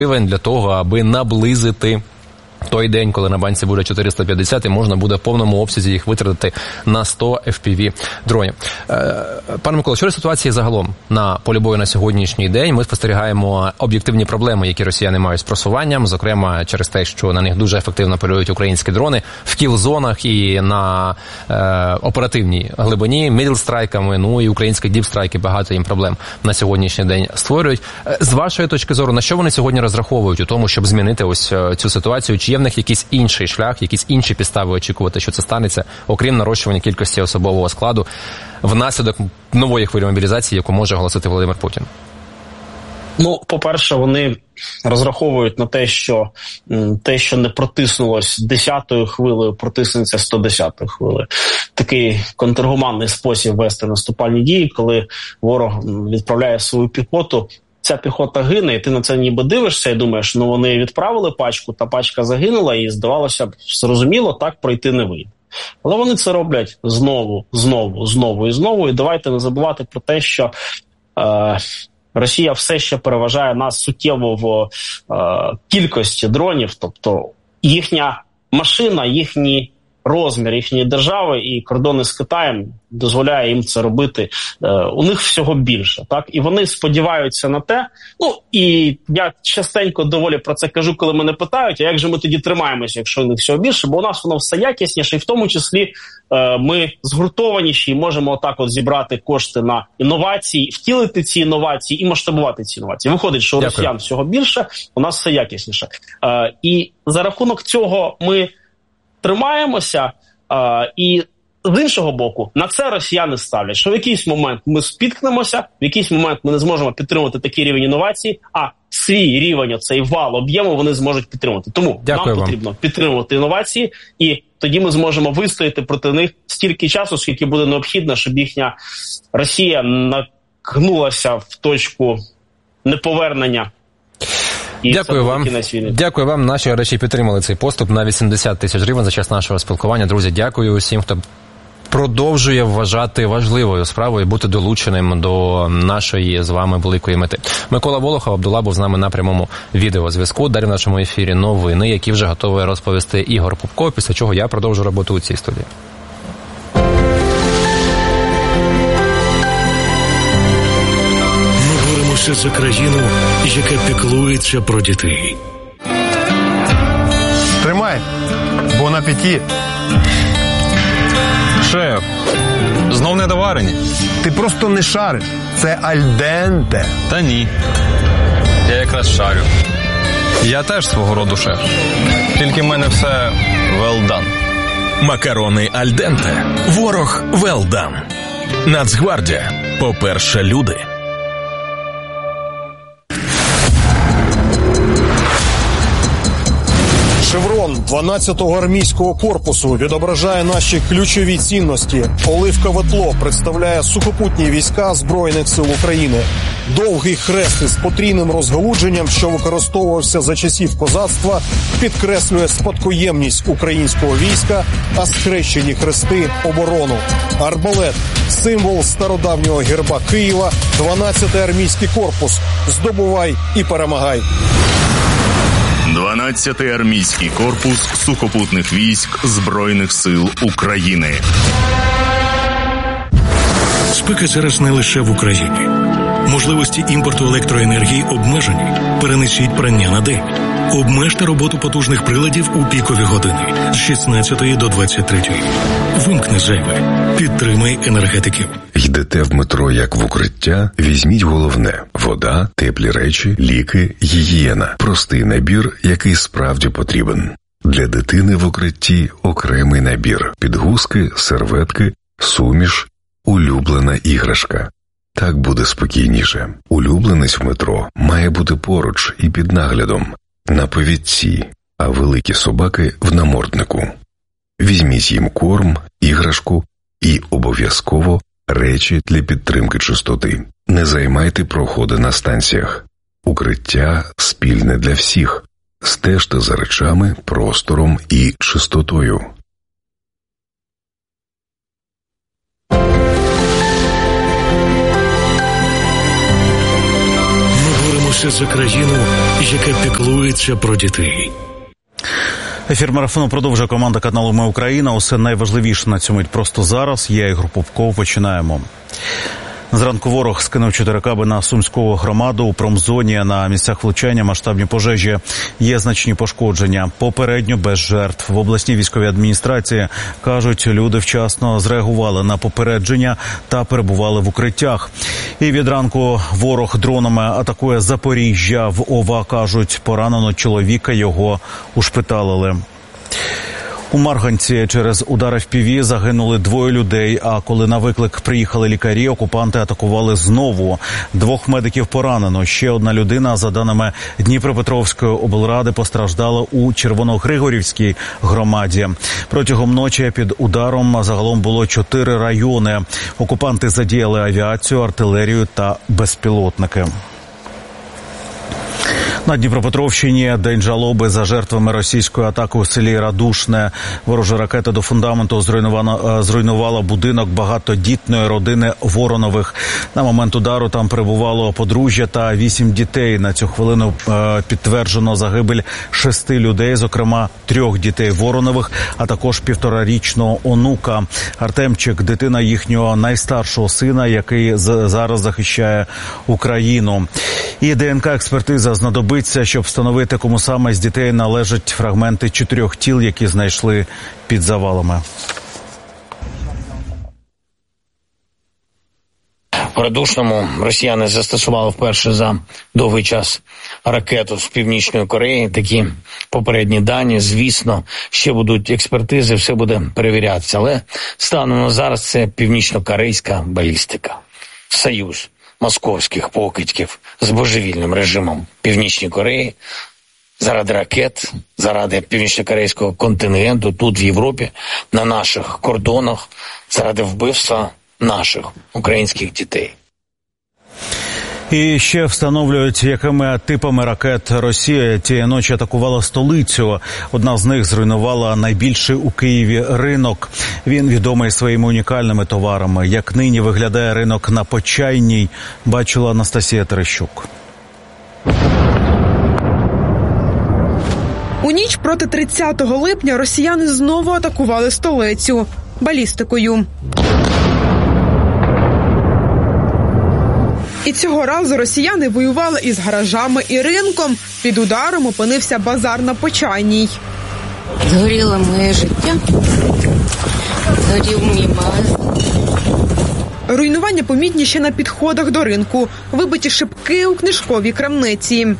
гривень для того, аби наблизити той день, коли на банці буде 450, і можна буде в повному обсязі їх витратити на 100 FPV-дронів. Пане Миколо, що ситуація загалом на полі бою на сьогоднішній день? Ми спостерігаємо об'єктивні проблеми, які росіяни мають з просуванням, зокрема через те, що на них дуже ефективно полюють українські дрони в кіл-зонах і на оперативній глибині, мідл-страйками, ну і українські діп-страйки, багато їм проблем на сьогоднішній день створюють. З вашої точки зору, на що вони сьогодні розраховують у тому, щоб змінити ось цю ситуацію? Чи є в них якийсь інший шлях, якісь інші підстави очікувати, що це станеться, окрім нарощування кількості особового складу внаслідок нової хвилі мобілізації, яку може оголосити Володимир Путін? Ну, по-перше, вони розраховують на те, що не протиснулось 10-ю хвилею, протиснеться 110-ю хвилею. Такий контргуманний спосіб вести наступальні дії, коли ворог відправляє свою піхоту. Ця піхота гине, і ти на це ніби дивишся і думаєш, ну вони відправили пачку, та пачка загинула, і здавалося б, зрозуміло, так пройти не вийде. Але вони це роблять знову. І давайте не забувати про те, що Росія все ще переважає нас суттєво в кількості дронів, тобто їхня машина, їхній розмір їхньої держави і кордони з Китаєм дозволяє їм це робити. У них всього більше, так? І вони сподіваються на те. Ну, і я частенько доволі про це кажу, коли мене питають, а як же ми тоді тримаємося, якщо у них всього більше? Бо у нас воно все якісніше, і в тому числі ми згуртованіші і можемо отак от зібрати кошти на інновації, втілити ці інновації і масштабувати ці інновації. Виходить, що у росіян всього більше, у нас все якісніше. І за рахунок цього ми тримаємося, і з іншого боку, на це росіяни ставлять, що в якийсь момент ми спіткнемося, в якийсь момент ми не зможемо підтримувати такий рівень інновацій, а свій рівень, цей вал об'єму вони зможуть підтримувати. Тому нам потрібно підтримувати інновації, і тоді ми зможемо вистояти проти них стільки часу, скільки буде необхідно, щоб їхня Росія нагнулася в точку неповернення. Дякую вам. Наші глядачі підтримали цей поступ на 80 тисяч гривень за час нашого спілкування. Друзі, дякую усім, хто продовжує вважати важливою справою бути долученим до нашої з вами великої мети. Микола Волохов, Абдулла був з нами на прямому відеозв'язку. Далі в нашому ефірі новини, які вже готовий розповісти Ігор Пупко, після чого я продовжу роботу у цій студії. За країну, яка піклується про дітей. Тримай, бон апеті. Шеф, знов недоварені. Ти просто не шариш. Це альденте. Та ні. Я якраз шарю. Я теж свого роду шеф. Тільки в мене все well done. Макарони альденте. Ворог well done. Нацгвардія. По-перше, люди. Шеврон 12-го армійського корпусу відображає наші ключові цінності. Оливкове тло представляє сухопутні війська Збройних сил України. Довгий хрест із потрійним розгалудженням, що використовувався за часів козацтва, підкреслює спадкоємність українського війська, а схрещені хрести – оборону. Арбалет – символ стародавнього герба Києва, 12-й армійський корпус. Здобувай і перемагай. 12-й армійський корпус сухопутних військ Збройних сил України. Спека зараз не лише в Україні. Можливості імпорту електроенергії обмежені. Перенесіть прання на день. Обмежте роботу потужних приладів у пікові години з 16 до 23. Вимкни зайве. Підтримай енергетиків. Йдете в метро як в укриття? Візьміть головне – вода, теплі речі, ліки, гігієна. Простий набір, який справді потрібен. Для дитини в укритті окремий набір. Підгузки, серветки, суміш, улюблена іграшка. Так буде спокійніше. Улюбленець в метро має бути поруч і під наглядом. На повідці, а великі собаки в наморднику. Візьміть їм корм, іграшку і обов'язково речі для підтримки чистоти. Не займайте проходи на станціях. Укриття спільне для всіх. Стежте за речами, простором і чистотою. боротися за країну, яка піклується про дітей. Ефір марафону продовжує команда каналу «Ми Україна». Усе найважливіше на цю мить просто зараз. Я, Ігор Попков. Починаємо. Зранку ворог скинув 4 каби на Сумську громаду. У промзоні на місцях влучання масштабні пожежі. Є значні пошкодження. Попередньо без жертв. В обласній військовій адміністрації кажуть, люди вчасно зреагували на попередження та перебували в укриттях. І від ранку ворог дронами атакує Запоріжжя. В ОВА, кажуть, поранено чоловіка, його ушпиталили. У Марганці через удар FPV загинули 2 людей, а коли на виклик приїхали лікарі, окупанти атакували знову. 2 медиків поранено. Ще 1 людина, за даними Дніпропетровської облради, постраждала у Червоногригорівській громаді. Протягом ночі під ударом загалом було 4 райони. Окупанти задіяли авіацію, артилерію та безпілотники. На Дніпропетровщині день жалоби за жертвами російської атаки у селі Радушне. Ворожа ракета до фундаменту зруйнувала будинок багатодітної родини Воронових. На момент удару там перебувало подружжя та 8 дітей. На цю хвилину підтверджено загибель 6 людей, зокрема 3 дітей Воронових, а також 1,5-річного онука. Артемчик – дитина їхнього найстаршого сина, який зараз захищає Україну. І ДНК-експертиза знадобиться, щоб встановити, кому саме з дітей належать фрагменти 4 тіл, які знайшли під завалами. В Радушному росіяни застосували вперше за довгий час ракету з Північної Кореї. Такі попередні дані, звісно, ще будуть експертизи, все буде перевірятися. Але станом на зараз це північно-корейська балістика. Союз московських покидьків з божевільним режимом Північної Кореї заради ракет, заради північно-корейського контингенту тут в Європі, на наших кордонах, заради вбивства наших українських дітей. І ще встановлюють, якими типами ракет Росія тієї ночі атакувала столицю. Одна з них зруйнувала найбільший у Києві ринок. Він відомий своїми унікальними товарами. Як нині виглядає ринок на Почайній, бачила Анастасія Терещук. У ніч проти 30 липня росіяни знову атакували столицю балістикою. І цього разу росіяни воювали із гаражами і ринком. Під ударом опинився базар на Почайній. Згоріло моє життя, згорів мій магазин. Руйнування помітні ще на підходах до ринку. Вибиті шибки у книжковій крамниці.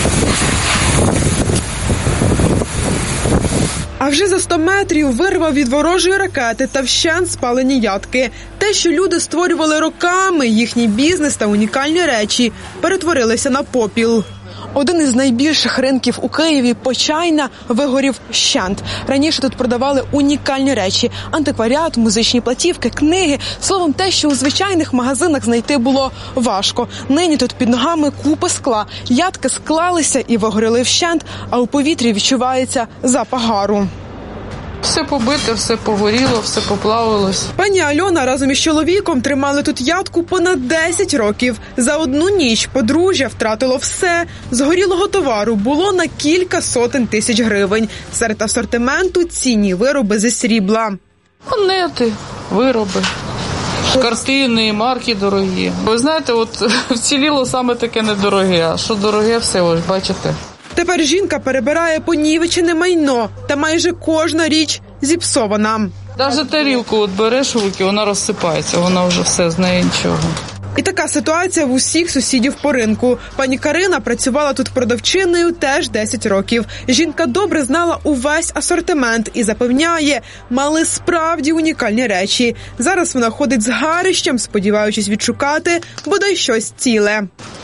А вже за 100 метрів вирва від ворожої ракети та вщент спалені ядки. Те, що люди створювали роками, їхній бізнес та унікальні речі, перетворилися на попіл. Один із найбільших ринків у Києві, Почайна, вигорів вщент. Раніше тут продавали унікальні речі – антикваріат, музичні платівки, книги. Словом, те, що у звичайних магазинах знайти було важко. Нині тут під ногами купи скла. Ядки склалися і вигоріли вщент, а у повітрі відчувається запах гару. Все побите, все погоріло, все поплавилось. Пані Альона разом із чоловіком тримали тут ядку понад 10 років. За одну ніч подружжя втратило все. Згорілого товару було на кілька сотень тисяч гривень. Серед асортименту цінні вироби зі срібла. Монети, вироби, картини, марки дорогі. Ви знаєте, от вціліло саме таке недороге, а що дороге все, ось бачите. Тепер жінка перебирає понівечене майно, та майже кожна річ зіпсована. Навіть тарілку от береш у руки, вона розсипається, вона вже все, з неї нічого. І така ситуація в усіх сусідів по ринку. Пані Карина працювала тут продавчиною теж 10 років. Жінка добре знала увесь асортимент і запевняє, мали справді унікальні речі. Зараз вона ходить з гарищем, сподіваючись відшукати бодай щось ціле.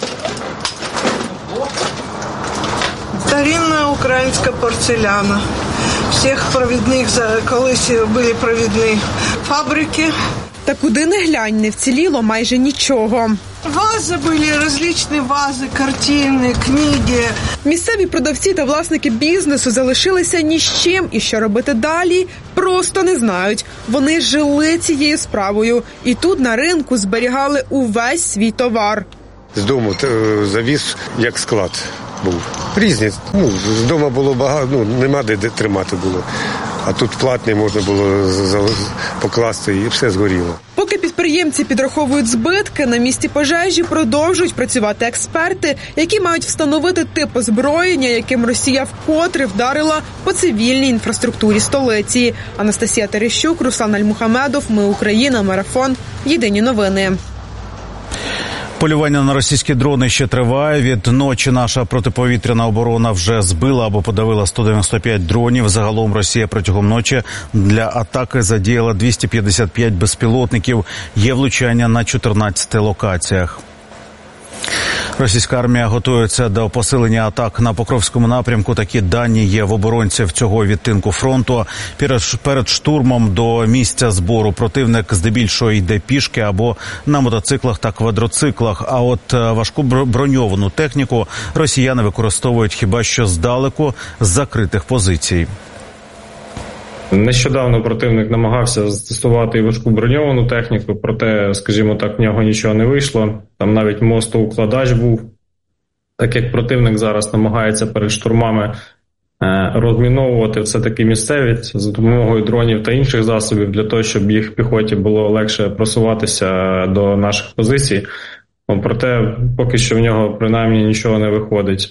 Старинная украинская порцеляна. Всех провідних, колись були провідні фабрики. Та куди не глянь, не вціліло майже нічого. Вази були, різні вази, картини, книги. Місцеві продавці та власники бізнесу залишилися ні з чим, і що робити далі, просто не знають. Вони жили цією справою, і тут на ринку зберігали увесь свій товар. з дому завіз, як склад був. Різні. З дому було багато, нема де тримати було. А тут платний, можна було покласти і все згоріло. Поки підприємці підраховують збитки, на місці пожежі продовжують працювати експерти, які мають встановити тип озброєння, яким Росія вкотре вдарила по цивільній інфраструктурі столиці. Анастасія Терещук, Руслан Альмухамедов, Ми Україна, Марафон. Єдині новини. Полювання на російські дрони ще триває. Від ночі наша протиповітряна оборона вже збила або подавила 195 дронів. Загалом Росія протягом ночі для атаки задіяла 255 безпілотників. Є влучання на 14 локаціях. Російська армія готується до посилення атак на Покровському напрямку. Такі дані є в оборонців цього відтинку фронту. Перед штурмом до місця збору противник здебільшого йде пішки або на мотоциклах та квадроциклах. А от важку броньовану техніку росіяни використовують хіба що здалеку з закритих позицій. Нещодавно противник намагався застосувати важку броньовану техніку, проте, скажімо так, в нього нічого не вийшло. Там навіть мостоукладач був. Так як противник зараз намагається перед штурмами розміновувати все-таки місцевість за допомогою дронів та інших засобів, для того, щоб їх піхоті було легше просуватися до наших позицій. Проте поки що в нього принаймні нічого не виходить.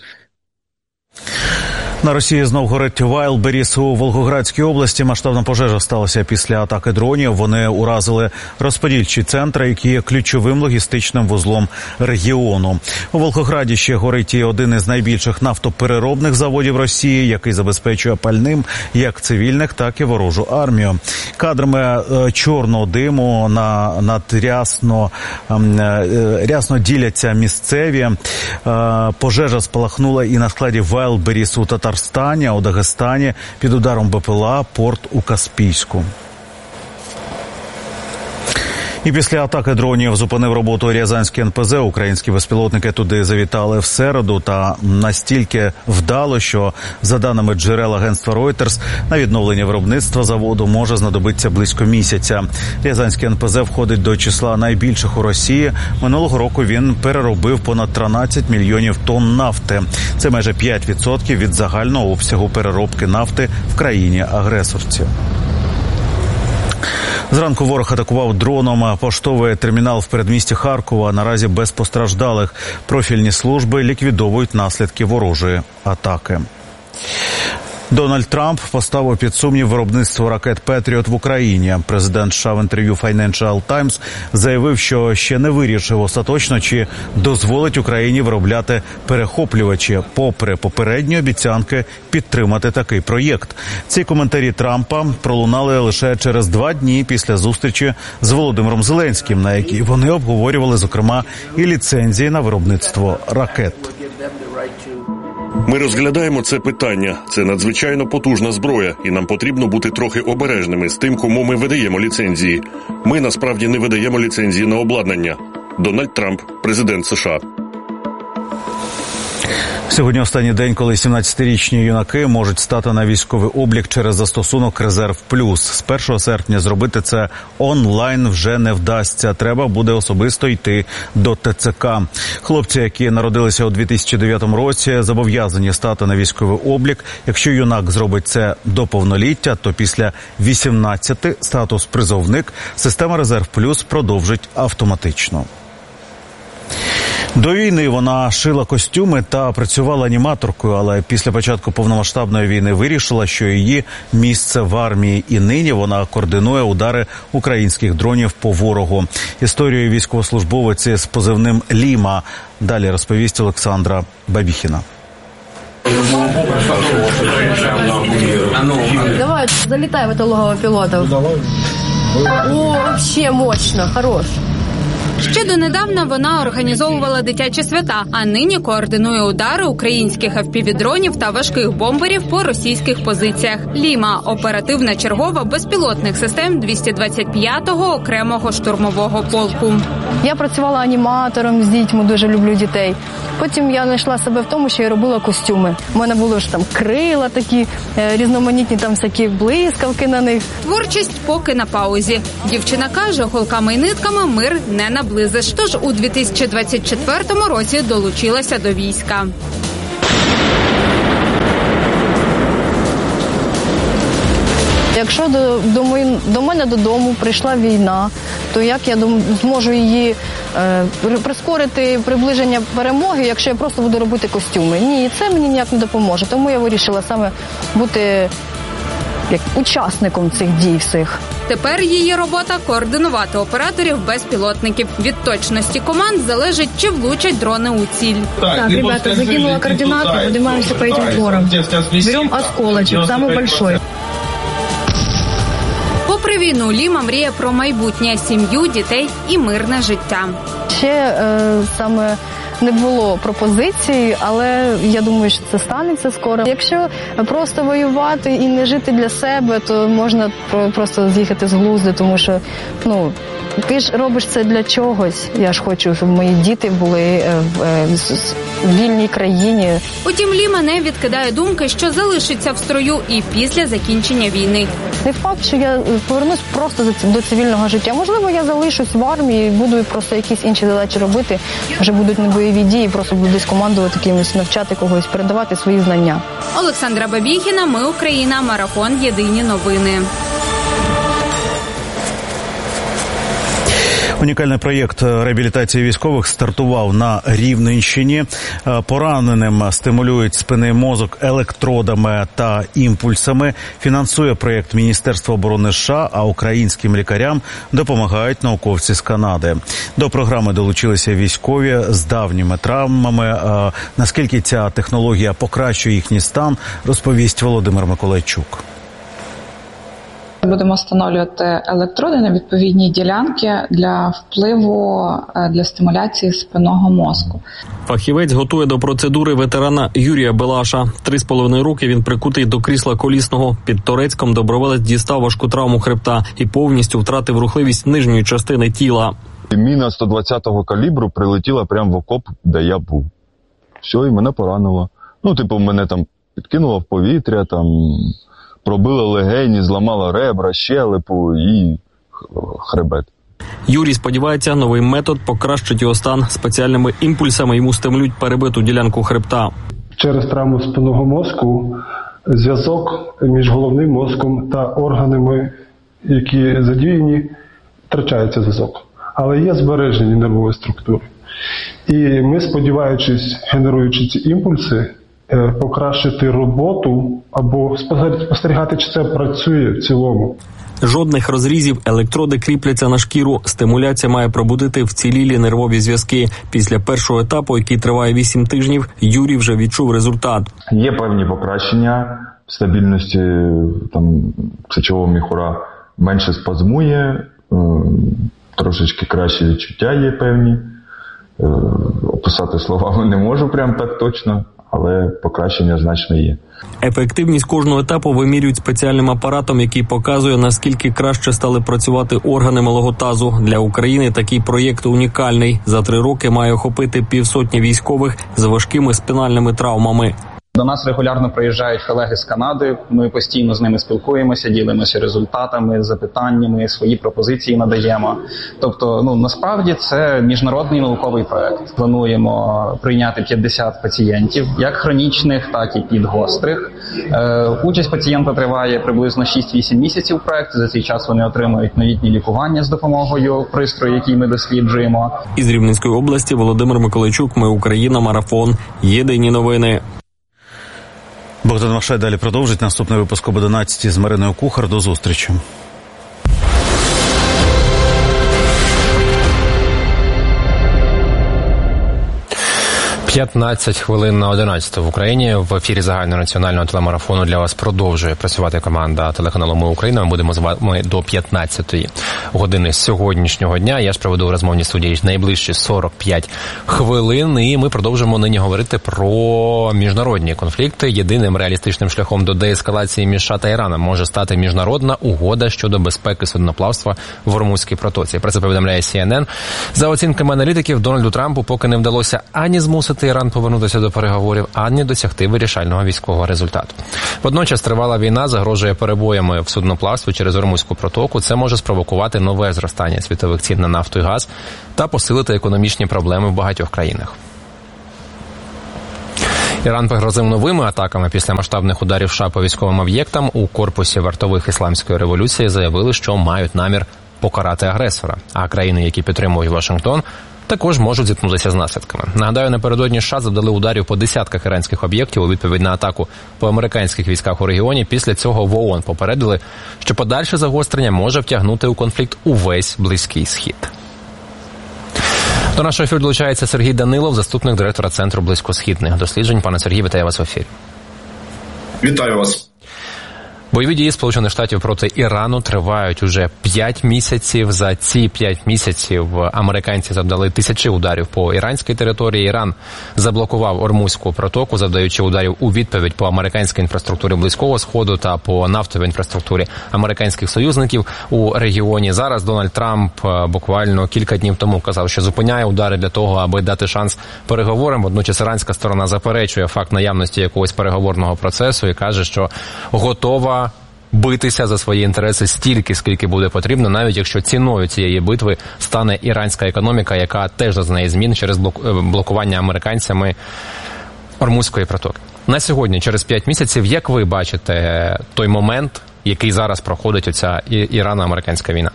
На Росії знов горить Вайлдберріс у Волгоградській області. Масштабна пожежа сталася після атаки дронів. Вони уразили розподільчі центри, які є ключовим логістичним вузлом регіону. У Волгограді ще горить і один із найбільших нафтопереробних заводів Росії, який забезпечує пальним як цивільних, так і ворожу армію. Кадрами чорного диму над рясно діляться місцеві. Пожежа спалахнула і на складі Вайлдберріс у Татарстані, а у Дагестані під ударом БПЛА порт у Каспійську. І після атаки дронів зупинив роботу Рязанський НПЗ. Українські безпілотники туди завітали в середу та настільки вдало, що, за даними джерел агентства Reuters, на відновлення виробництва заводу може знадобитися близько місяця. Рязанський НПЗ входить до числа найбільших у Росії. Минулого року він переробив понад 13 мільйонів тонн нафти. Це майже 5% від загального обсягу переробки нафти в країні-агресорці. Зранку ворог атакував дроном поштовий термінал в передмісті Харкова. Наразі без постраждалих. Профільні служби ліквідовують наслідки ворожої атаки. Дональд Трамп поставив під сумнів виробництво ракет «Петріот» в Україні. Президент США в інтерв'ю Financial Times заявив, що ще не вирішив остаточно, чи дозволить Україні виробляти перехоплювачі, попри попередні обіцянки підтримати такий проєкт. Ці коментарі Трампа пролунали лише через 2 дні після зустрічі з Володимиром Зеленським, на якій вони обговорювали, зокрема, і ліцензії на виробництво ракет. Ми розглядаємо це питання. Це надзвичайно потужна зброя, і нам потрібно бути трохи обережними з тим, кому ми видаємо ліцензії. Ми, насправді, не видаємо ліцензії на обладнання. Дональд Трамп, президент США. Сьогодні останній день, коли 17-річні юнаки можуть стати на військовий облік через застосунок «Резерв Плюс». З 1 серпня зробити це онлайн вже не вдасться. Треба буде особисто йти до ТЦК. Хлопці, які народилися у 2009 році, зобов'язані стати на військовий облік. Якщо юнак зробить це до повноліття, то після 18 статус призовник система «Резерв Плюс» продовжить автоматично. До війни вона шила костюми та працювала аніматоркою, але після початку повномасштабної війни вирішила, що її місце в армії, і нині вона координує удари українських дронів по ворогу. Історію військовослужбовиці з позивним «Ліма» далі розповість Олександра Бабіхіна. Давай, залетай в это логово пилотов. О, вообще мощно, хорош. Ще донедавна вона організовувала дитячі свята, а нині координує удари українських FPV-дронів та важких бомберів по російських позиціях. Ліма – оперативна чергова безпілотних систем 225-го окремого штурмового полку. Я працювала аніматором з дітьми, дуже люблю дітей. Потім я знайшла себе в тому, що я робила костюми. У мене були ж там крила такі, різноманітні там всякі блискавки на них. Творчість поки на паузі. Дівчина каже, голками і нитками мир не набирає. Близиш, тож у 2024 році долучилася до війська. Якщо до мене додому прийшла війна, то як я зможу її прискорити приближення перемоги, якщо я просто буду робити костюми? Ні, це мені ніяк не допоможе. Тому я вирішила саме бути учасником цих дій всіх. Тепер її робота – координувати операторів безпілотників. Від точності команд залежить, чи влучать дрони у ціль. Так, ребята, закинула координаты, поднимаемся по этим горам. Берем осколочек, самый большой. Попри війну, Ліма мріє про майбутнє, сім'ю, дітей і мирне життя. Ще саме не було пропозицій, але я думаю, що це станеться скоро. Якщо просто воювати і не жити для себе, то можна просто з'їхати з глузду, тому що, ти ж робиш це для чогось. Я ж хочу, щоб мої діти були в вільній країні. Утім, Ліма не відкидає думки, що залишиться в строю і після закінчення війни. Не факт, що я повернусь просто до цивільного життя. Можливо, я залишусь в армії, буду просто якісь інші задачі робити. Вже будуть не бойові дії, просто буду десь командувати кимось, навчати когось, передавати свої знання. Олександра Бабіхіна, Ми Україна, Марафон, Єдині новини. Унікальний проєкт реабілітації військових стартував на Рівненщині. Пораненим стимулюють спинний мозок електродами та імпульсами. Фінансує проєкт Міністерство оборони США, а українським лікарям допомагають науковці з Канади. До програми долучилися військові з давніми травмами. Наскільки ця технологія покращує їхній стан, розповість Володимир Миколайчук. Будемо встановлювати електроди на відповідні ділянки для впливу, для стимуляції спинного мозку. Фахівець готує до процедури ветерана Юрія Белаша. 3,5 роки він прикутий до крісла колісного. Під Торецьком доброволець дістав важку травму хребта і повністю втратив рухливість нижньої частини тіла. Міна 120-го калібру прилетіла прямо в окоп, де я був. Все, і мене поранило. Мене там підкинуло в повітря, пробила легені, зламала ребра, щелепу і хребет. Юрій сподівається, новий метод покращить його стан. Спеціальними імпульсами йому стимулюють перебиту ділянку хребта. Через травму спинного мозку зв'язок між головним мозком та органами, які задіяні, втрачається зв'язок. Але є збережені нервові структури. І ми, сподіваючись, генеруючи ці імпульси, покращити роботу або спостерігати, чи це працює в цілому. Жодних розрізів, електроди кріпляться на шкіру. Стимуляція має пробудити вцілілі нервові зв'язки. Після першого етапу, який триває 8 тижнів, Юрій вже відчув результат. Є певні покращення в стабільності сечового міхура. Менше спазмує, трошечки краще відчуття є певні. Описати словами не можу прям так точно, але покращення значно є. Ефективність кожного етапу вимірюють спеціальним апаратом, який показує, наскільки краще стали працювати органи малого тазу. Для України такий проєкт унікальний. За 3 роки має охопити 500 військових з важкими спінальними травмами. До нас регулярно приїжджають колеги з Канади, ми постійно з ними спілкуємося, ділимося результатами, запитаннями, свої пропозиції надаємо. Тобто, насправді це міжнародний науковий проект. Плануємо прийняти 50 пацієнтів, як хронічних, так і підгострих. Участь пацієнта триває приблизно 6-8 місяців в проєкті. За цей час вони отримують новітні лікування з допомогою пристрою, який ми досліджуємо. Із Рівненської області Володимир Миколайчук, Ми Україна, Марафон. Єдині новини. Богдан Машай далі продовжить. Наступний випуск об 11 з Мариною Кухар. До зустрічі. 15 хвилин на 11 в Україні. В ефірі загальнонаціонального телемарафону для вас продовжує працювати команда телеканалу Ми Україна. Ми будемо з вами до 15-ї години сьогоднішнього дня. Я ж проведу в розмовній студії найближчі 45 хвилин. І ми продовжимо нині говорити про міжнародні конфлікти. Єдиним реалістичним шляхом до деескалації між США та Іраном може стати міжнародна угода щодо безпеки судноплавства в Ормузькій протоці. Про це повідомляє CNN. За оцінками аналітиків, Дональду Трампу поки не вдалося ані змусити змусити Іран повернутися до переговорів, ані досягти вирішального військового результату. Водночас тривала війна загрожує перебоями в судноплавстві через Ормузьку протоку. Це може спровокувати нове зростання світових цін на нафту і газ та посилити економічні проблеми в багатьох країнах. Іран погрозив новими атаками після масштабних ударів США по військовим об'єктам. У корпусі вартових ісламської революції заявили, що мають намір покарати агресора. А країни, які підтримують Вашингтон, також можуть зіткнутися з наслідками. Нагадаю, напередодні США завдали ударів по десятках іранських об'єктів у відповідь на атаку по американських військах у регіоні. Після цього в ООН попередили, що подальше загострення може втягнути у конфлікт увесь Близький Схід. До нашого ефіру долучається Сергій Данилов, заступник директора Центру близькосхідних досліджень. Пане Сергій, вітаю вас в ефірі. Вітаю вас. Бойові дії Сполучених Штатів проти Ірану тривають уже 5 місяців. За ці 5 місяців американці завдали тисячі ударів по іранській території. Іран заблокував Ормузьку протоку, завдаючи ударів у відповідь по американській інфраструктурі Близького Сходу та по нафтовій інфраструктурі американських союзників у регіоні. Зараз Дональд Трамп буквально кілька днів тому казав, що зупиняє удари для того, аби дати шанс переговорам. Водночас іранська сторона заперечує факт наявності якогось переговорного процесу і каже, що готова битися за свої інтереси стільки, скільки буде потрібно, навіть якщо ціною цієї битви стане іранська економіка, яка теж зазнає змін через блокування американцями Ормузької протоки. На сьогодні, через 5 місяців, як ви бачите той момент, який зараз проходить оця ірано-американська війна?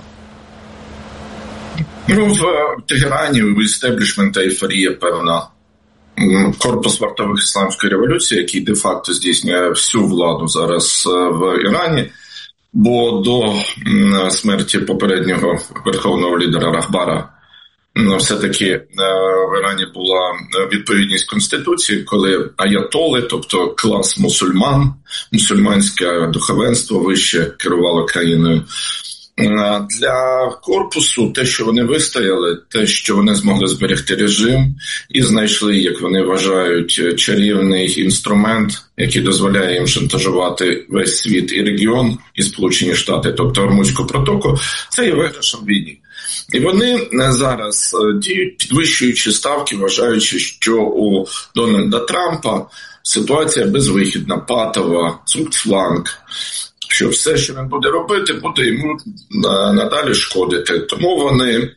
В Тегерані у істеблішмента ейфорія певна. Корпус вартових ісламської революції, який де-факто здійснює всю владу зараз в Ірані, бо до смерті попереднього верховного лідера Рахбара все-таки в Ірані була відповідність Конституції, коли аятоли, тобто клас мусульман, мусульманське духовенство вище керувало країною. Для корпусу те, що вони вистояли, те, що вони змогли зберегти режим і знайшли, як вони вважають, чарівний інструмент, який дозволяє їм шантажувати весь світ і регіон, і Сполучені Штати, тобто Ормузьку протоку, це є виграшем війні. І вони зараз діють, підвищуючи ставки, вважаючи, що у Дональда Трампа ситуація безвихідна, патова, цугцванг, що все, що він буде робити, буде йому надалі шкодити. Тому вони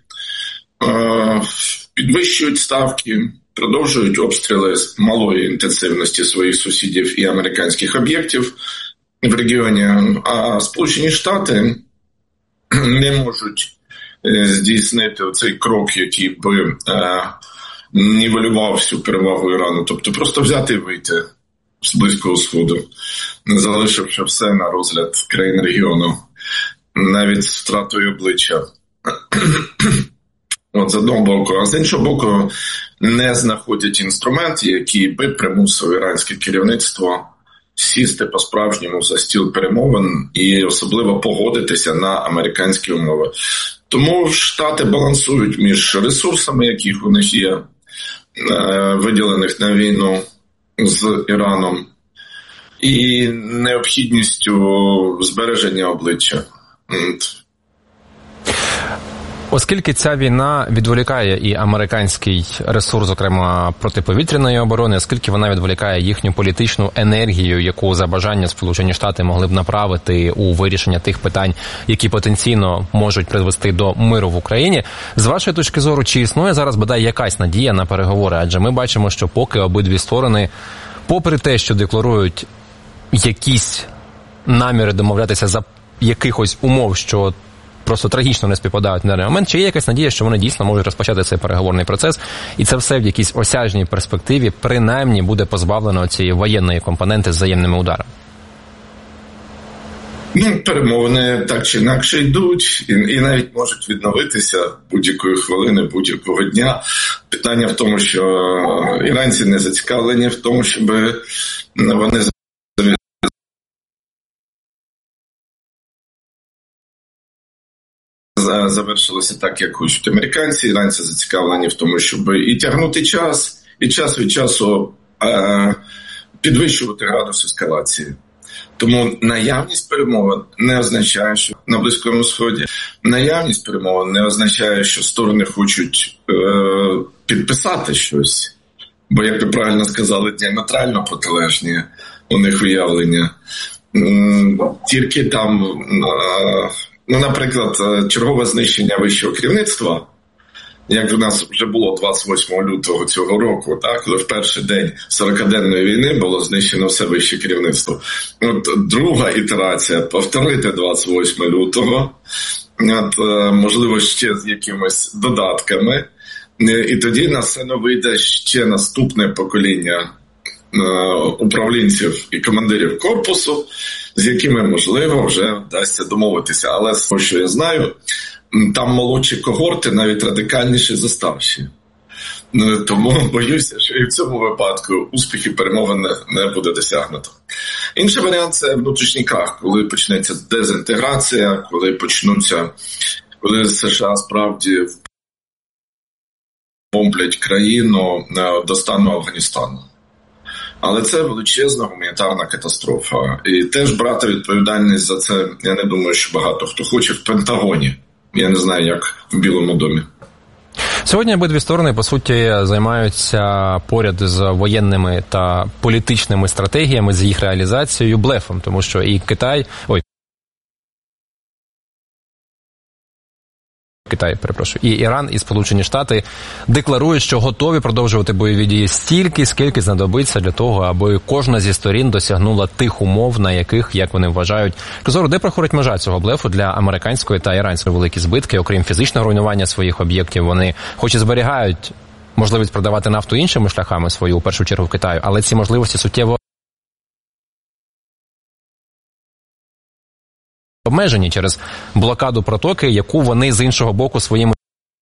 підвищують ставки, продовжують обстріли з малої інтенсивності своїх сусідів і американських об'єктів в регіоні. А Сполучені Штати не можуть здійснити цей крок, який би нівелював всю перевагу Ірану. Тобто просто взяти і вийти з Близького Сходу, залишивши все на розгляд країн регіону, навіть з втратою обличчя. От з одного боку, а з іншого боку, не знаходять інструмент, який би примусив іранське керівництво сісти по-справжньому за стіл перемовин і особливо погодитися на американські умови. Тому Штати балансують між ресурсами, яких у них є, виділених на війну з Іраном, і необхідністю збереження обличчя. Оскільки ця війна відволікає і американський ресурс, зокрема протиповітряної оборони, оскільки вона відволікає їхню політичну енергію, яку за бажання Сполучені Штати могли б направити у вирішення тих питань, які потенційно можуть призвести до миру в Україні, з вашої точки зору, чи існує зараз бодай якась надія на переговори? Адже ми бачимо, що поки обидві сторони, попри те, що декларують якісь наміри домовлятися за якихось умов, що просто трагічно не співпадають на даний момент, чи є якась надія, що вони дійсно можуть розпочати цей переговорний процес, і це все в якійсь осяжній перспективі принаймні буде позбавлено цієї воєнної компоненти з взаємними ударами? Перемовини так чи інакше йдуть, і навіть можуть відновитися будь-якої хвилини, будь-якого дня. Питання в тому, що іранці не зацікавлені в тому, щоб вони завершилося так, як хочуть американці. Іранці зацікавлені в тому, щоб і тягнути час, і час від часу підвищувати градус ескалації. Тому наявність перемовин не означає, що на Близькому Сході, наявність перемовин не означає, що сторони хочуть підписати щось. бо, як ви правильно сказали, діаметрально протилежні у них уявлення. Тільки там, наприклад, чергове знищення вищого керівництва, як в нас вже було 28 лютого цього року, коли в перший день 40-денної війни було знищено все вище керівництво. Друга ітерація – повторити 28 лютого, можливо, ще з якимись додатками, і тоді на сцену вийде ще наступне покоління управлінців і командирів корпусу, з якими, можливо, вже вдасться домовитися. Але з того, що я знаю, там молодші когорти навіть радикальніші за старші. Тому боюся, що і в цьому випадку успіхів перемовин не буде досягнуто. Інший варіант – це внутрішній крах, коли почнеться дезінтеграція, коли США справді бомблять країну до стану Афганістану. Але це величезна гуманітарна катастрофа. І теж брати відповідальність за це, я не думаю, що багато хто хоче в Пентагоні. Я не знаю, як в Білому домі. Сьогодні обидві сторони, по суті, займаються поряд з воєнними та політичними стратегіями, з їх реалізацією блефом, тому що і Китай, і Іран, і Сполучені Штати декларують, що готові продовжувати бойові дії стільки, скільки знадобиться для того, аби кожна зі сторін досягнула тих умов, на яких, як вони вважають, Козору, де проходить межа цього блефу для американської та іранської великі збитки, окрім фізичного руйнування своїх об'єктів, вони хоч і зберігають можливість продавати нафту іншими шляхами свою, у першу чергу в Китаю, але ці можливості суттєво обмежені через блокаду протоки, яку вони з іншого боку своїми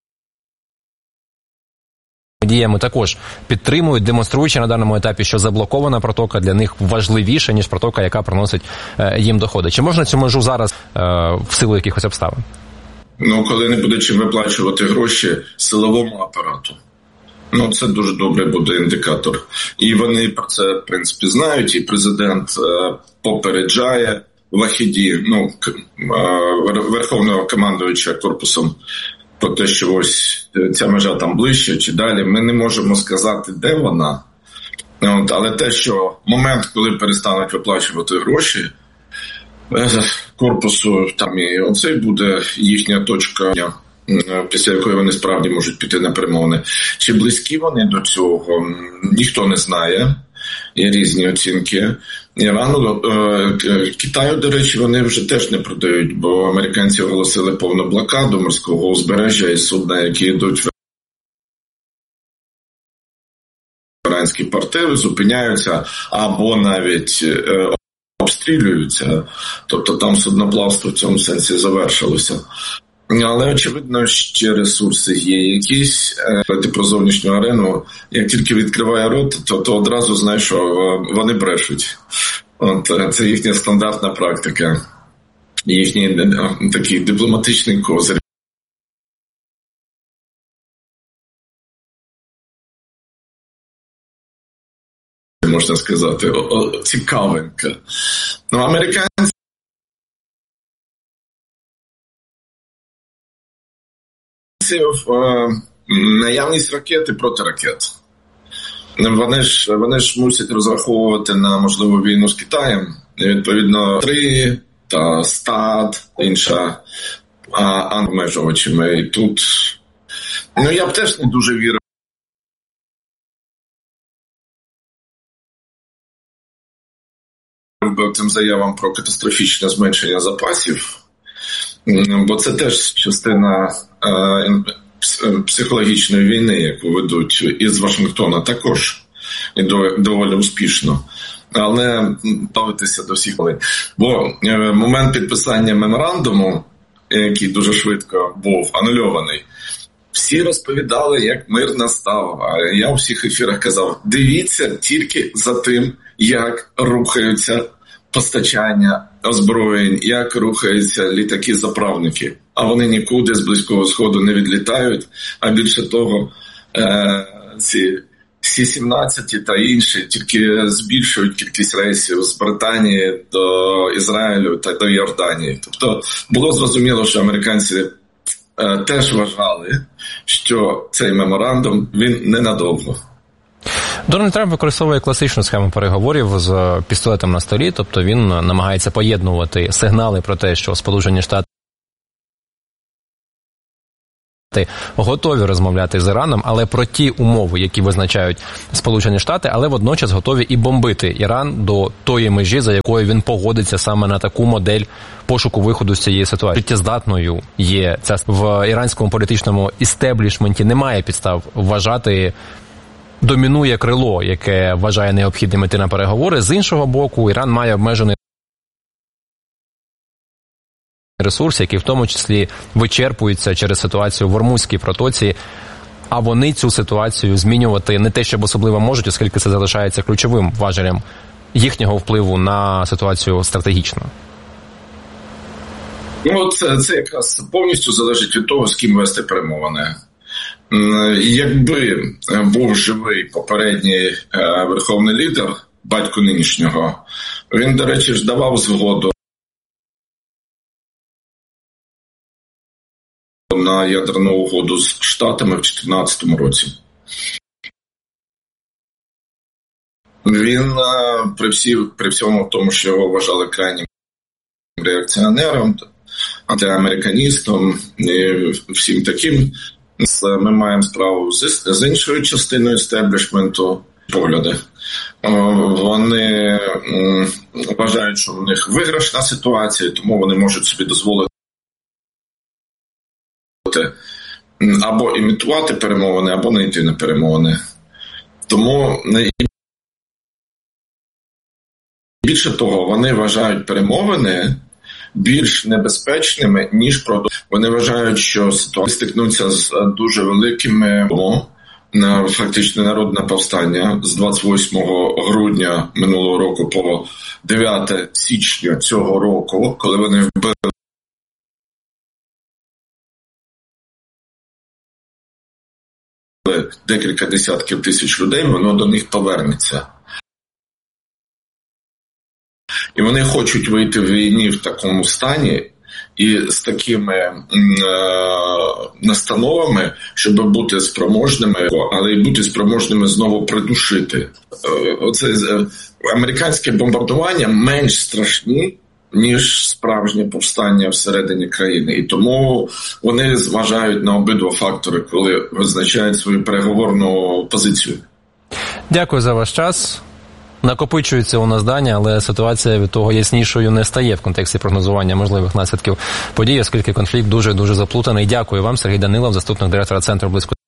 діями також підтримують, демонструючи на даному етапі, що заблокована протока для них важливіша, ніж протока, яка приносить їм доходи. Чи можна цю межу зараз в силу якихось обставин? Коли не буде чим виплачувати гроші силовому апарату. Це дуже добре буде індикатор. І вони про це, в принципі, знають, і президент попереджає Вахіді, верховного командуюча корпусом, про те, що ось ця межа там ближче чи далі. Ми не можемо сказати, де вона. Але те, що момент, коли перестануть виплачувати гроші корпусу, там і оцей буде їхня точка, після якої вони справді можуть піти на перемовини. Чи близькі вони до цього, ніхто не знає. Є різні оцінки. Ірану, Китаю, до речі, вони вже теж не продають, бо американці оголосили повну блокаду морського узбережжя і судна, які йдуть в іранські порти, зупиняються або навіть обстрілюються. Тобто там судноплавство в цьому сенсі завершилося. Але, очевидно, ще ресурси є якісь. Про зовнішню арену, як тільки відкриває рот, то одразу знаєш, що вони брешуть. Це їхня стандартна практика, їхній такий дипломатичний козир. Можна сказати, цікавинка. Американці наявність ракет і протиракет. Вони ж мусять розраховувати на можливу війну з Китаєм. І, відповідно, 3 та СТАД, інша обмежувачами. І тут, я б теж не дуже вірив цим заявам про катастрофічне зменшення запасів, бо це теж частина психологічної війни, яку ведуть із Вашингтона також, і доволі успішно. Але ставитися до всіх хвилин. Бо момент підписання меморандуму, який дуже швидко був анульований, всі розповідали, як мир настав. А я у всіх ефірах казав, дивіться тільки за тим, як рухаються постачання озброєнь, як рухаються літаки-заправники. А вони нікуди з Близького Сходу не відлітають, а більше того, ці Сі-17 та інші тільки збільшують кількість рейсів з Британії до Ізраїлю та до Йорданії. Тобто було зрозуміло, що американці теж вважали, що цей меморандум, він ненадовго. Дональд Трамп використовує класичну схему переговорів з пістолетом на столі, тобто він намагається поєднувати сигнали про те, що Сполучені Штати готові розмовляти з Іраном, але про ті умови, які визначають Сполучені Штати, але водночас готові і бомбити Іран до тої межі, за якою він погодиться саме на таку модель пошуку виходу з цієї ситуації. Життєздатною є ця в іранському політичному істеблішменті, немає підстав вважати, домінує крило, яке вважає необхідним йти на переговори. З іншого боку, Іран має обмежений ресурс, який в тому числі вичерпується через ситуацію в Ормузькій протоці, а вони цю ситуацію змінювати не те, щоб особливо можуть, оскільки це залишається ключовим важелем їхнього впливу на ситуацію стратегічно. Ну, це якраз повністю залежить від того, з ким вести перемовини. Якби був живий попередній верховний лідер, батько нинішнього, він, до речі, ж давав згоду на ядерну угоду з Штатами в 2014 році. Він при всьому тому, що його вважали крайнім реакціонером, антиамериканістом і всім таким, ми маємо справу з іншою частиною істеблішменту погляди. Вони вважають, що в них виграшна ситуація, тому вони можуть собі дозволити або імітувати перемовини, або не йти на перемовини. Тому більше того, вони вважають перемовини більш небезпечними, ніж продовження. Вони вважають, що ситуація стикнуться з дуже великими, фактично народне повстання з 28 грудня минулого року по 9 січня цього року, коли вони вбили декілька десятків тисяч людей, воно до них повернеться. І вони хочуть вийти в війні в такому стані і з такими настановами, щоб бути спроможними, але й бути спроможними знову придушити. Оце американське бомбардування менш страшні, ніж справжнє повстання всередині країни. І тому вони зважають на обидва фактори, коли визначають свою переговорну позицію. Дякую за ваш час. Накопичується у нас дані, але ситуація від того яснішою не стає в контексті прогнозування можливих наслідків подій, оскільки конфлікт дуже-дуже заплутаний. Дякую вам, Сергій Данилов, заступник директора Центру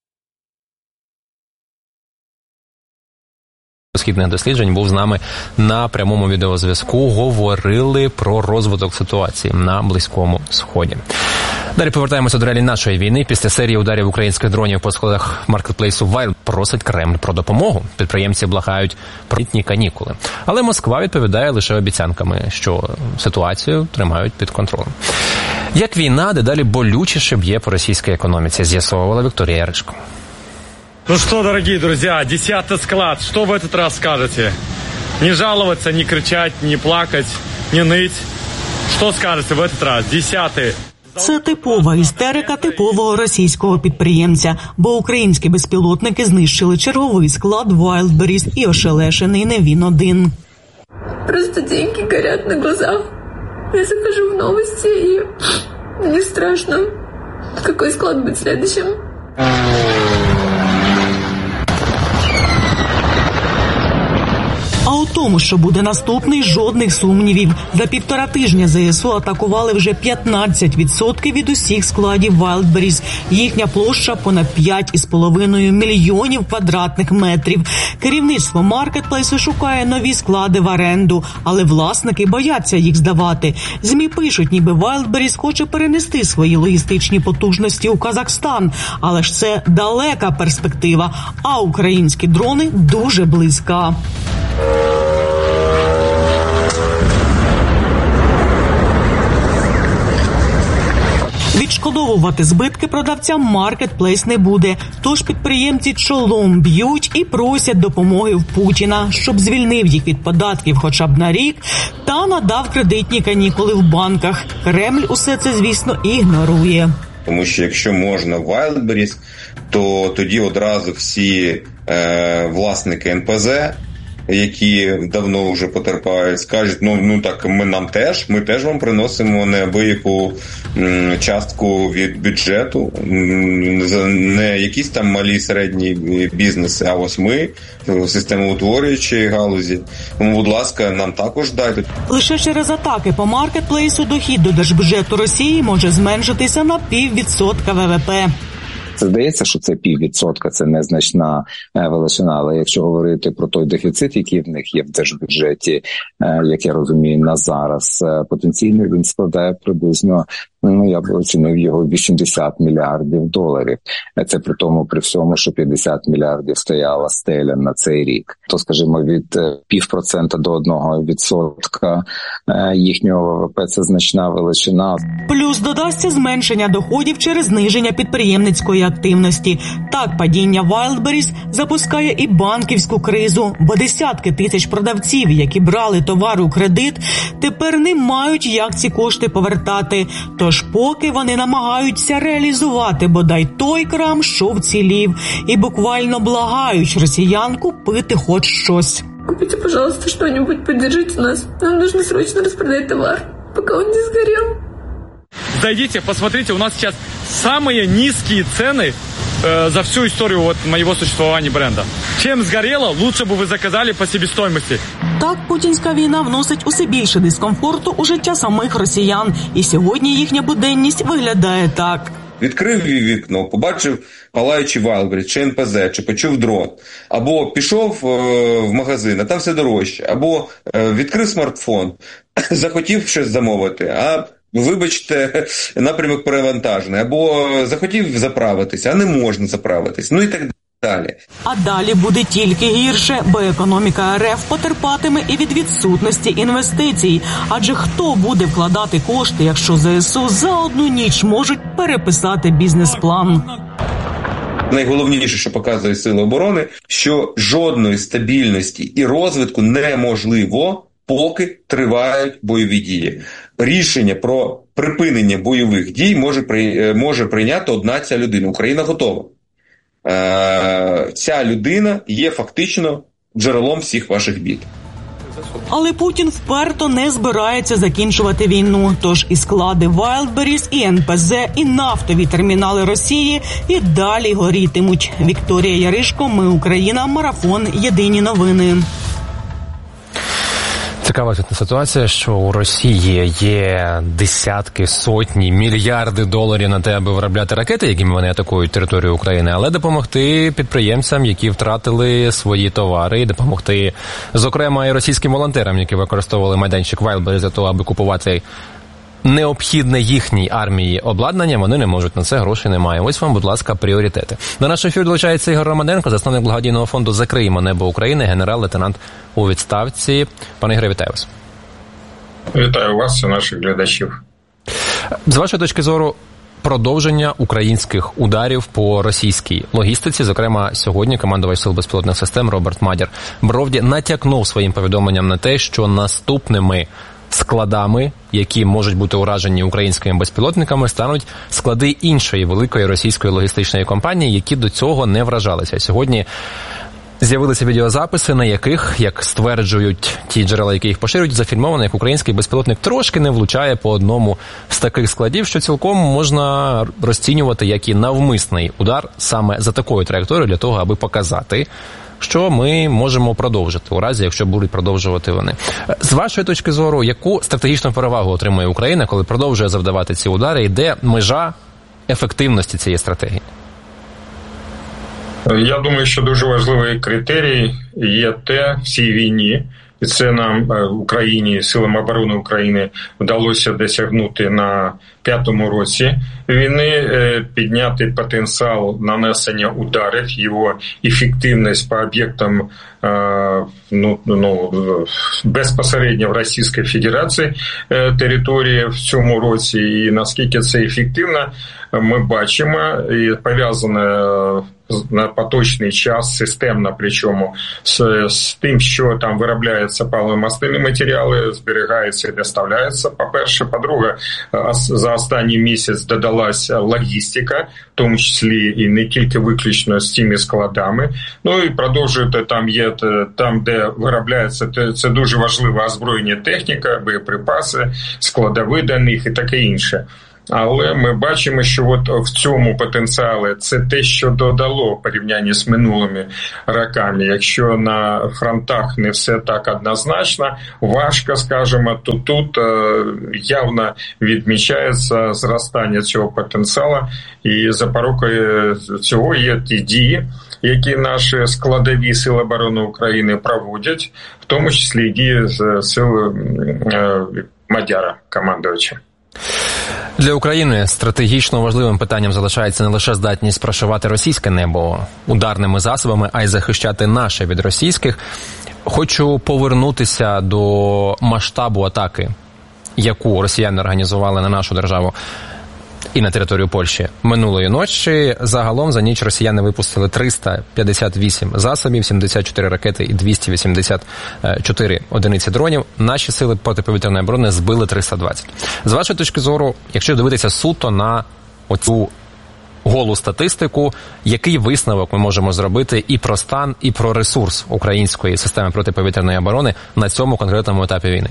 близькосхідних досліджень, був з нами на прямому відеозв'язку. Говорили про розвиток ситуації на Близькому Сході. Далі повертаємося до реалій нашої війни. Після серії ударів українських дронів по складах маркетплейсу Wild просить Кремль про допомогу. Підприємці благають про літні канікули. Але Москва відповідає лише обіцянками, що ситуацію тримають під контролем. Як війна дедалі болючіше б'є по російській економіці, з'ясовувала Вікторія Яришко. Ну что, дорогие друзья, 10-й склад, что в этот раз скажете? Не жаловаться, не кричать, не плакать, не ныть. Что скажете в этот раз? 10-й. Це типова істерика типового російського підприємця, бо українські безпілотники знищили черговий склад Wildberries і ошелешений не він один. Просто деньги горят на глазах. Я захожу в новости, и мне страшно, какой склад будет следующим. А у тому, що буде наступний, жодних сумнівів. За 1,5 тижня ЗСУ атакували вже 15% від усіх складів Wildberries. Їхня площа понад 5,5 мільйонів квадратних метрів. Керівництво маркетплейсу шукає нові склади в оренду, але власники бояться їх здавати. ЗМІ пишуть, ніби Wildberries хоче перенести свої логістичні потужності у Казахстан. Але ж це далека перспектива, а українські дрони дуже близька. Відшкодовувати збитки продавцям маркетплейс не буде, тож підприємці чолом б'ють і просять допомоги в Путіна, щоб звільнив їх від податків хоча б на рік та надав кредитні канікули в банках. Кремль усе це, звісно, ігнорує. Тому що якщо можна Wildberries то тоді одразу всі власники НПЗ, які давно вже потерпають, скажуть, ми теж вам приносимо неабияку частку від бюджету, не якісь там малі середні бізнеси, а ось ми, системоутворюючі галузі. Тому, будь ласка, нам також дайте. Лише через атаки по маркетплейсу дохід до держбюджету Росії може зменшитися на 0,5% ВВП. Це здається, що це 0,5%, це незначна величина, але якщо говорити про той дефіцит, який в них є в держбюджеті, як я розумію, на зараз, потенційно він складає приблизно, я б оцінив його 80 мільярдів доларів. Це при тому, при всьому, що 50 мільярдів стояла стеля на цей рік. То, скажімо, від 0,5% до 1% їхнього ВВП – це значна величина. Плюс додасться зменшення доходів через зниження підприємницької активності. Так, падіння Wildberries запускає і банківську кризу, бо десятки тисяч продавців, які брали товар у кредит, тепер не мають як ці кошти повертати. Тож поки вони намагаються реалізувати бодай той крам, що вцілів, і буквально благають росіян купити хоч щось. Купите, пожалуйста, что-нибудь, поддержите нас. Нам нужно срочно распродать товар, пока он не сгорел. Зайдите, посмотрите, у нас сейчас самые низкие цены за всю историю моего существования бренда. Чем сгорело, лучше бы вы заказали по себестоимости. Так, путінська війна вносить усе більше дискомфорту у життя самих росіян. І сьогодні їхня буденність виглядає так. Відкрив вікно, побачив палаючий Wildberries, чи НПЗ, чи почув дрон. Або пішов в магазин, а там все дорожче. Або відкрив смартфон, захотів щось замовити, а вибачте, напрямок перевантажений. Або захотів заправитися, а не можна заправитись. І так далі. А далі буде тільки гірше, бо економіка РФ потерпатиме і від відсутності інвестицій. Адже хто буде вкладати кошти, якщо ЗСУ за одну ніч можуть переписати бізнес-план? Найголовніше, що показує Сили оборони, що жодної стабільності і розвитку неможливо, поки тривають бойові дії. Рішення про припинення бойових дій може прийняти одна ця людина. Україна готова. Ця людина є фактично джерелом всіх ваших бід. Але Путін вперто не збирається закінчувати війну. Тож і склади Wildberries, і НПЗ, і нафтові термінали Росії і далі горітимуть. Вікторія Яришко, Ми Україна, Марафон, Єдині новини. Цікава ситуація, що у Росії є десятки, сотні, мільярди доларів на те, аби виробляти ракети, якими вони атакують територію України, але допомогти підприємцям, які втратили свої товари, і допомогти, зокрема, і російським волонтерам, які використовували майданчик Wildberries для того, аби купувати необхідне їхній армії обладнання, вони не можуть, на це грошей немає. Ось вам, будь ласка, пріоритети. До нашого ефіру долучається Ігор Романенко, засновник благодійного фонду «Закриємо небо України», генерал-лейтенант у відставці. Пане Ігоре, вітаю вас. Вітаю вас і наших глядачів. З вашої точки зору, продовження українських ударів по російській логістиці, зокрема, сьогодні командувач Сил безпілотних систем Роберт Мадяр-Бровді натякнув своїм повідомленням на те, що наступними складами, які можуть бути уражені українськими безпілотниками, стануть склади іншої великої російської логістичної компанії, які до цього не вражалися. Сьогодні з'явилися відеозаписи, на яких, як стверджують ті джерела, які їх поширюють, зафільмовано, як український безпілотник трошки не влучає по одному з таких складів, що цілком можна розцінювати як і навмисний удар саме за такою траєкторією для того, аби показати, що ми можемо продовжити у разі, якщо будуть продовжувати вони. З вашої точки зору, яку стратегічну перевагу отримує Україна, коли продовжує завдавати ці удари, і де межа ефективності цієї стратегії? Я думаю, що дуже важливий критерій є те в цій війні, і це нам, Україні, Силам оборони України, вдалося досягнути на 5-му році війни, підняти потенціал нанесення ударів, його ефективність по об'єктам безпосередньо в Російській Федерації території в цьому році. І наскільки це ефективно, ми бачимо, і пов'язане на поточний час, системно, причому з тим, що там виробляються паливно-мастильні матеріали, зберігається і доставляється, по-перше. По-друге, за останній місяць додалася логістика, в тому числі і не тільки виключно з цими складами. Ну і продовжуєте, там, де виробляється, це дуже важлива озброєння техніка, боєприпаси, складові до них і таке інше. Але ми бачимо, що от в цьому потенціалі це те, що додало в порівнянні з минулими роками. Якщо на фронтах не все так однозначно, важко, скажімо, то тут явно відмічається зростання цього потенціалу. І запорукою цього є ті дії, які наші складові Сили оборони України проводять, в тому числі і дії з сил Мадяра, командувача. Для України стратегічно важливим питанням залишається не лише здатність прошивати російське небо ударними засобами, а й захищати наше від російських. Хочу повернутися до масштабу атаки, яку росіяни організували на нашу державу і на територію Польщі минулої ночі. Загалом за ніч росіяни випустили 358 засобів, 74 ракети і 284 одиниці дронів. Наші сили протиповітряної оборони збили 320. З вашої точки зору, якщо дивитися суто на оцю голу статистику, який висновок ми можемо зробити і про стан, і про ресурс української системи протиповітряної оборони на цьому конкретному етапі війни?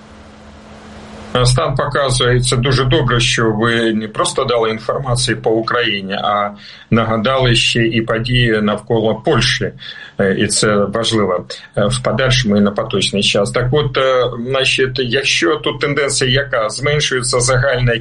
Стан показує, це дуже добре, що ви не просто дали інформацію по Україні, а нагадали ще і події навколо Польщі. І це важливо в подальшому і на поточний час. Так от, значить, якщо тут тенденція яка? Зменшується загальна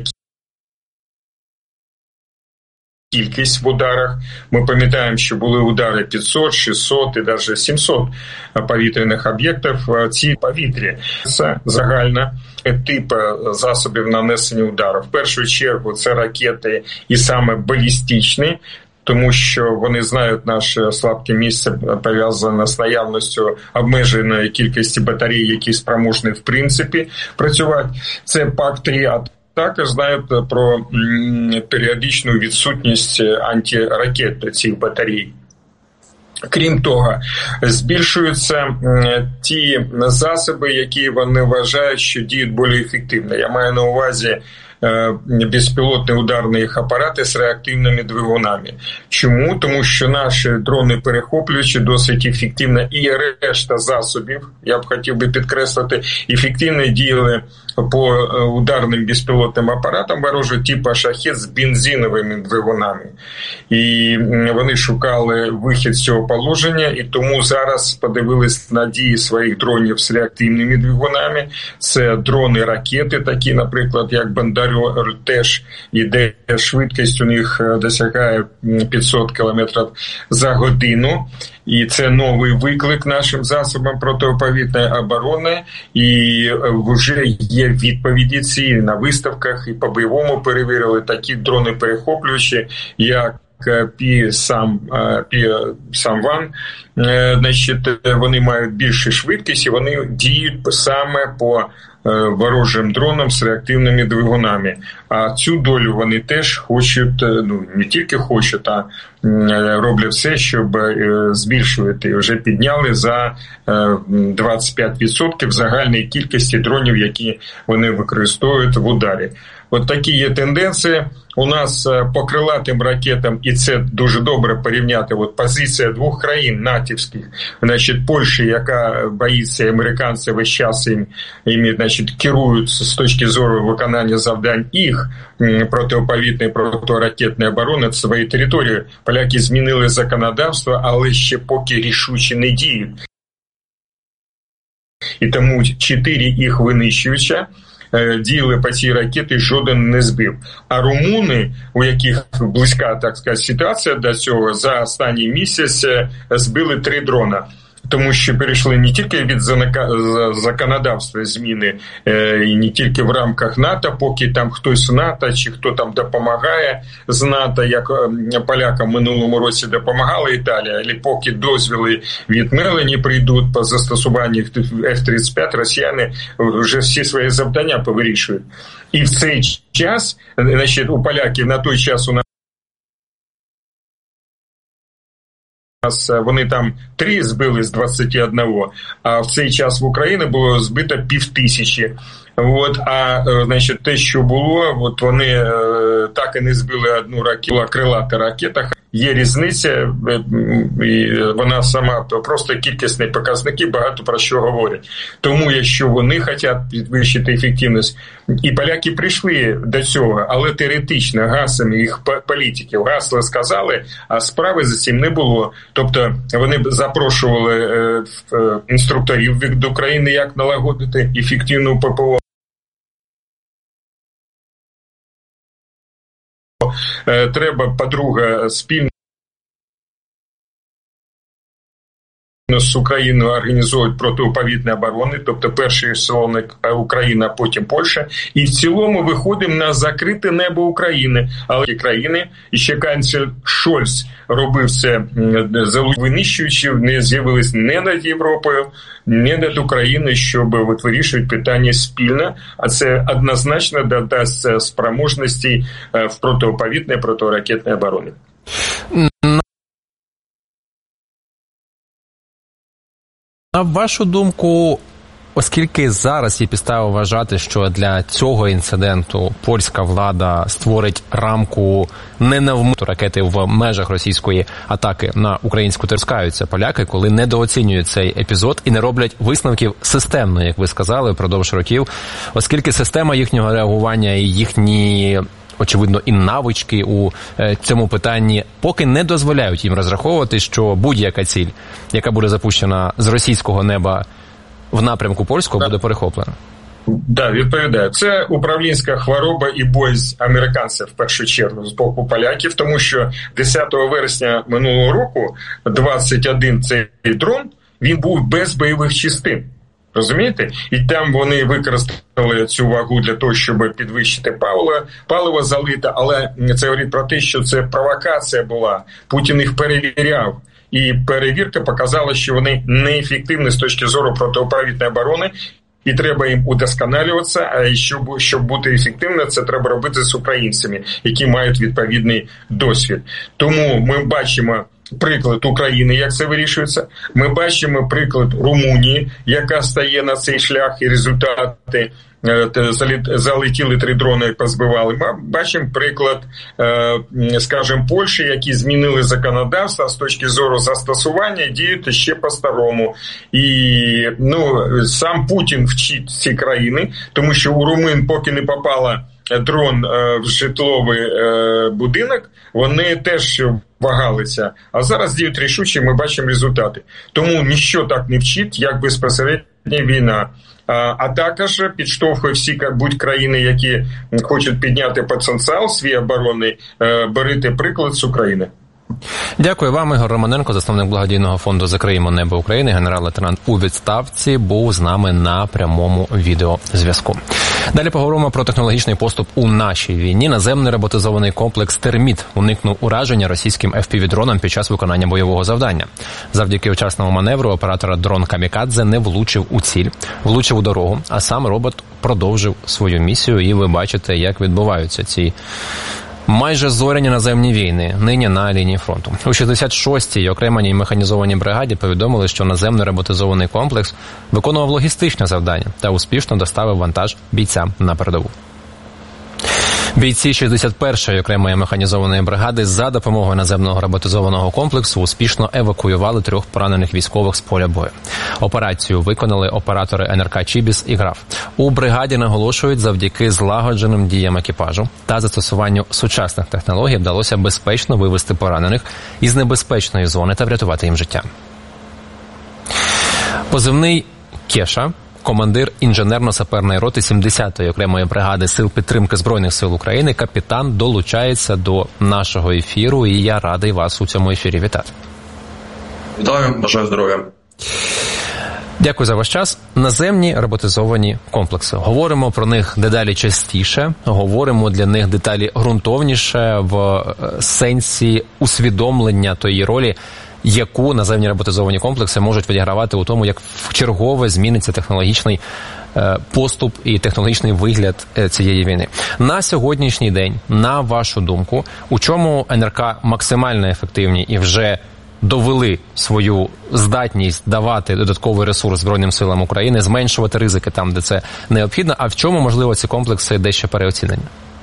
кількість в ударах. Ми пам'ятаємо, що були удари 500, 600 і навіть 700 повітряних об'єктів. Ці повітря – це загальна тип засобів нанесення удару. В першу чергу це ракети і саме балістичні, тому що вони знають наше слабке місце, пов'язане з наявністю обмеженої кількості батарей, які спроможні в принципі працювати. Це ПАК-3, також знають про періодичну відсутність антиракет цих батарей. Крім того, збільшуються ті засоби, які вони вважають, що діють більш ефективно. Я маю на увазі безпілотні ударні апарати з реактивними двигунами. Чому? Тому що наші дрони-перехоплювачі досить ефективно і решта засобів, я б хотів би підкреслити, ефективно діяли по ударним безпілотним апаратам ворожого типу «Шахед» з бензиновими двигунами. І вони шукали вихід з цього положення, і тому зараз подивились на дії своїх дронів з реактивними двигунами. Це дрони-ракети, такі, наприклад, як «Бондарю», теж іде швидкість у них досягає 500 км за годину. І це новий виклик нашим засобам протиповітряної оборони. І вже є відповіді ці на виставках, і по бойовому перевірили такі дрони-перехоплювачі, як P-SAM-1, значить, вони мають більшу швидкість і вони діють саме по ворожим дронам з реактивними двигунами. А цю долю вони теж хочуть, не тільки хочуть, а роблять все, щоб збільшувати. Вже підняли за 25% загальної кількості дронів, які вони використовують в ударі. От такі є тенденції. У нас по крилатим ракетам, і це дуже добре порівняти, от позиція двох країн натівських, значить, Польщі, яка боїться, американці весь час їм значить, керують з точки зору виконання завдань їх протиповітряної, протиракетної оборони в своїй території. Поляки змінили законодавство, але ще поки рішуче не діють. І тому 4 їх винищувача діяли по цій ракеті, жоден не збив. А румуни, у яких близька, так сказати, ситуація до цього, за останній місяць збили 3 дрона. Тому що перейшли не тільки від законодавства зміни, і не тільки в рамках НАТО, поки там хтось з НАТО, чи хто там допомагає з НАТО, як полякам в минулому році допомагала Італія, або поки дозвіли від Мелані прийдуть по застосуванню F-35, росіяни вже всі свої завдання повирішують. І в цей час, значить, у поляків на той час у нас вони там 3 збили з 21, а в цей час в Україні було збито 5000. Значить, те, що було, вони так і не збили одну ракету, була крилата ракета. Є різниця, і вона сама, просто кількісні показники багато про що говорять. Тому, якщо вони хочуть підвищити ефективність, і поляки прийшли до цього, але теоретично гасами їх політиків гасли сказали, а справи за цим не було. Тобто вони запрошували інструкторів від України, як налагодити ефективну ППО. Треба, по-друге, спільно з Україною організовують протиповітряні оборони, тобто перший ешелон Україна, потім Польща. І в цілому виходимо на закрите небо України. Але країни, і ще канцлер Шольц робив це, винищуючи, не з'явились не над Європою, не над Україною, щоб вирішувати питання спільно. А це однозначно додасть спроможності в протиповітряній, протиракетній обороні. На вашу думку, оскільки зараз є підстави вважати, що для цього інциденту польська влада створить рамку ненавмисної ракети в межах російської атаки на українську, терскаються поляки, коли недооцінюють цей епізод і не роблять висновків системно, як ви сказали, впродовж років, оскільки система їхнього реагування і їхні, очевидно, і навички у цьому питанні поки не дозволяють їм розраховувати, що будь-яка ціль, яка буде запущена з російського неба в напрямку польського, буде перехоплена. Да, відповідаю. Це управлінська хвороба і боязнь американців, в першу чергу, з боку поляків, тому що 10 вересня минулого року 21 цей дрон, він був без бойових частин. Розумієте? І там вони використали цю вагу для того, щоб підвищити паливо залите, але це говорить про те, що це провокація була. Путін їх перевіряв. І перевірка показала, що вони неефективні з точки зору протиповітряної оборони, і треба їм удосконалюватися, а щоб бути ефективним, це треба робити з українцями, які мають відповідний досвід. Тому ми бачимо приклад України, як це вирішується. Ми бачимо приклад Румунії, яка стає на цей шлях, і результати залетіли 3 дрони і позбивали. Ми бачимо приклад, скажімо, Польщі, які змінили законодавство з точки зору застосування, діють ще по-старому. І сам Путін вчить ці країни, тому що у румун, поки не попала дрон в житловий будинок, вони теж вагалися. А зараз діють рішучі, ми бачимо результати. Тому ніщо так не вчить, як безпосередня війна. А також підштовхує всі країни, які хочуть підняти потенціал свій оборонний, берете приклад з України. Дякую вам, Ігор Романенко, засновник благодійного фонду «Закриємо небо України», генерал-лейтенант у відставці, був з нами на прямому відеозв'язку. Далі поговоримо про технологічний поступ у нашій війні. Наземний роботизований комплекс «Терміт» уникнув ураження російським FPV-дроном під час виконання бойового завдання. Завдяки вчасному маневру оператора дрон «Камікадзе» не влучив у ціль, влучив у дорогу, а сам робот продовжив свою місію, і ви бачите, як відбуваються ці майже зоряні наземні війни нині на лінії фронту. У 66-й окремій механізованій бригаді повідомили, що наземний роботизований комплекс виконував логістичне завдання та успішно доставив вантаж бійцям на передову. Бійці 61-ї окремої механізованої бригади за допомогою наземного роботизованого комплексу успішно евакуювали 3 поранених військових з поля бою. Операцію виконали оператори НРК «Чібіс» і «Граф». У бригаді наголошують, завдяки злагодженим діям екіпажу та застосуванню сучасних технологій вдалося безпечно вивести поранених із небезпечної зони та врятувати їм життя. Позивний «Кеша», командир інженерно-саперної роти 70-ї окремої бригади Сил підтримки Збройних сил України, капітан, долучається до нашого ефіру, і я радий вас у цьому ефірі вітати. Вітаю, бажаю здоров'я. Дякую за ваш час. Наземні роботизовані комплекси. Говоримо про них дедалі частіше, говоримо для них деталі ґрунтовніше в сенсі усвідомлення тої ролі, яку наземні роботизовані комплекси можуть відігравати у тому, як вчергове зміниться технологічний поступ і технологічний вигляд цієї війни. На сьогоднішній день, на вашу думку, у чому НРК максимально ефективні і вже довели свою здатність давати додатковий ресурс Збройним силам України, зменшувати ризики там, де це необхідно, а в чому, можливо, ці комплекси дещо переоцінені?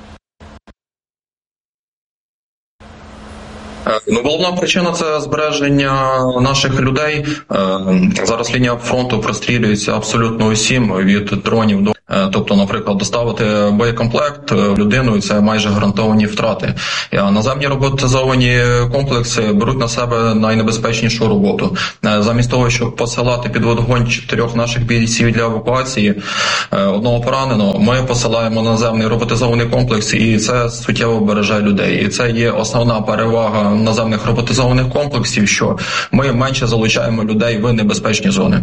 Головна причина – це збереження наших людей. Зараз лінія фронту прострілюється абсолютно усім, від дронів до... Тобто, наприклад, доставити боєкомплект людиною – це майже гарантовані втрати. Наземні роботизовані комплекси беруть на себе найнебезпечнішу роботу. Замість того, щоб посилати під вогонь 4 наших бійців для евакуації, одного пораненого, ми посилаємо наземний роботизований комплекс, і це суттєво береже людей. І це є основна перевага наземних роботизованих комплексів, що ми менше залучаємо людей в небезпечні зони.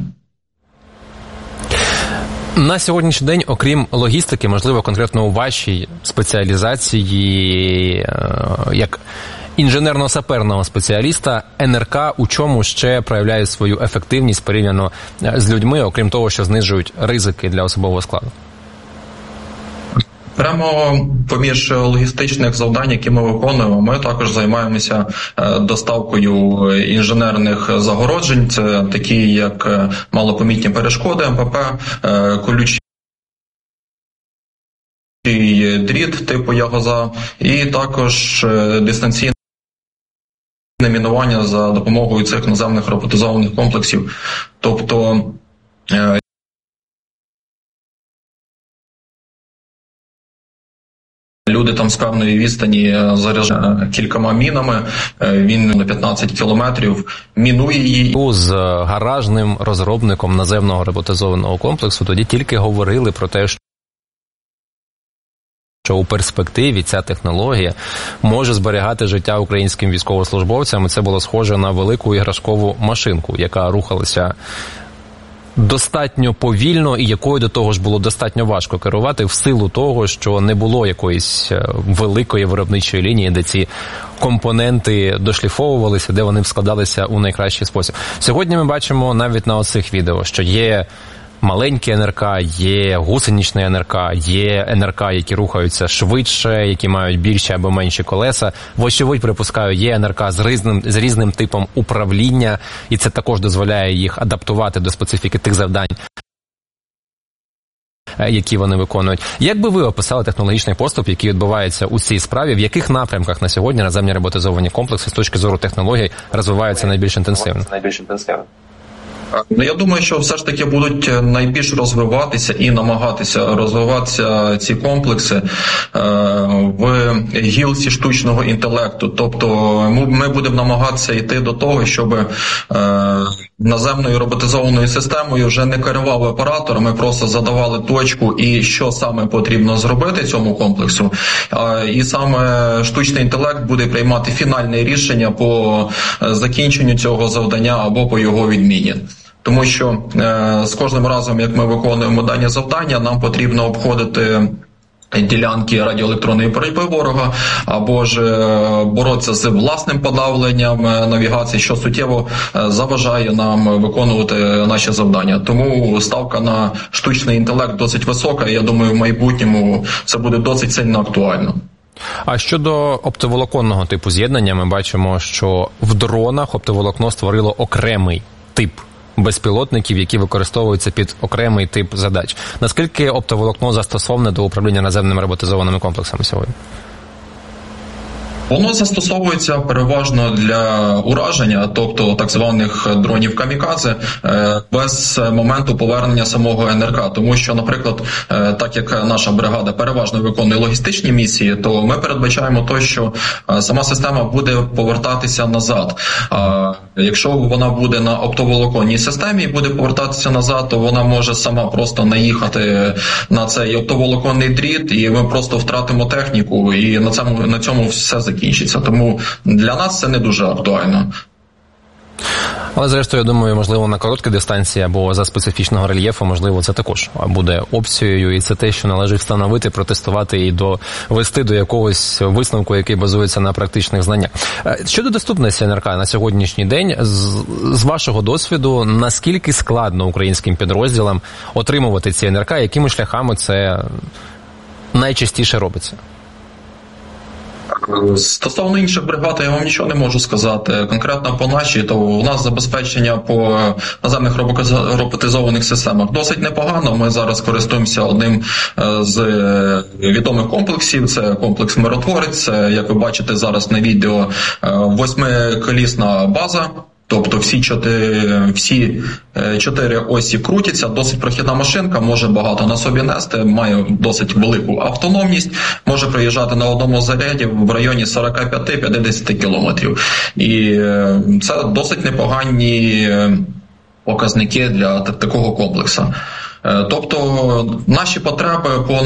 На сьогоднішній день, окрім логістики, можливо, конкретно у вашій спеціалізації, як інженерно-саперного спеціаліста, НРК у чому ще проявляє свою ефективність порівняно з людьми, окрім того, що знижують ризики для особового складу? Прямо поміж логістичних завдань, які ми виконуємо, ми також займаємося доставкою інженерних загороджень. Це такі, як малопомітні перешкоди, МПП, колючий дріт типу ягоза, і також дистанційне мінування за допомогою цих наземних роботизованих комплексів. Тобто люди там з певної відстані заряджають кількома мінами, він на 15 кілометрів мінує її. З гаражним розробником наземного роботизованого комплексу тоді тільки говорили про те, що у перспективі ця технологія може зберігати життя українським військовослужбовцям, і це було схоже на велику іграшкову машинку, яка рухалася достатньо повільно і якою до того ж було достатньо важко керувати в силу того, що не було якоїсь великої виробничої лінії, де ці компоненти дошліфовувалися, де вони складалися у найкращий спосіб. Сьогодні ми бачимо навіть на оцих відео, що є маленькі НРК, є гусеничний НРК, є НРК, які рухаються швидше, які мають більші або менші колеса. Вочевидь, припускаю, є НРК з різним типом управління, і це також дозволяє їх адаптувати до специфіки тих завдань, які вони виконують. Як би ви описали технологічний поступ, який відбувається у цій справі? В яких напрямках на сьогодні наземні роботизовані комплекси з точки зору технологій розвиваються найбільш інтенсивно? Я думаю, що все ж таки будуть найбільш розвиватися і намагатися розвиватися ці комплекси в гілці штучного інтелекту. Тобто ми будемо намагатися йти до того, щоб наземною роботизованою системою вже не керував оператор, ми просто задавали точку і що саме потрібно зробити цьому комплексу. І саме штучний інтелект буде приймати фінальне рішення по закінченню цього завдання або по його відміні. Тому що з кожним разом, як ми виконуємо дані завдання, нам потрібно обходити ділянки радіоелектронної боротьби ворога, або ж боротися з власним подавленням навігації, що суттєво заважає нам виконувати наші завдання. Тому ставка на штучний інтелект досить висока, і я думаю, в майбутньому це буде досить сильно актуально. А щодо оптоволоконного типу з'єднання, ми бачимо, що в дронах оптоволокно створило окремий тип безпілотників, які використовуються під окремий тип задач. Наскільки оптоволокно застосоване до управління наземними роботизованими комплексами сьогодні? Воно застосовується переважно для ураження, тобто так званих дронів камікадзе, без моменту повернення самого НРК. Тому що, наприклад, так як наша бригада переважно виконує логістичні місії, то ми передбачаємо те, що сама система буде повертатися назад. Якщо вона буде на оптоволоконній системі і буде повертатися назад, то вона може сама просто наїхати на цей оптоволоконний дріт, і ми просто втратимо техніку, і на цьому все закінчиться. Тому для нас це не дуже актуально. Але, зрештою, я думаю, можливо, на короткій дистанції або за специфічного рельєфу, можливо, це також буде опцією, і це те, що належить встановити, протестувати і довести до якогось висновку, який базується на практичних знаннях. Щодо доступності НРК на сьогоднішній день, з вашого досвіду, наскільки складно українським підрозділам отримувати ці НРК, якими шляхами це найчастіше робиться? Стосовно інших бригад, я вам нічого не можу сказати. Конкретно по нашій, то у нас забезпечення по наземних роботизованих системах досить непогано. Ми зараз користуємося одним з відомих комплексів. Це комплекс «Миротворець». Це, як ви бачите зараз на відео, 8-колісна база. Тобто всі чотири осі крутяться, досить прохідна машинка, може багато на собі нести, має досить велику автономність, може проїжджати на одному заряді в районі 45-50 кілометрів. І це досить непогані показники для такого комплексу. Тобто наші потреби по